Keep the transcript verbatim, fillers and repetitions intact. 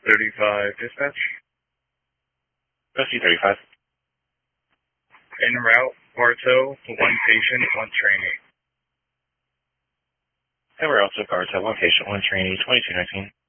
thirty-five dispatch. Rescue thirty-five. En route, Bartow, one patient, one trainee. And we're also Bartow, one patient, one trainee, twenty-two nineteen.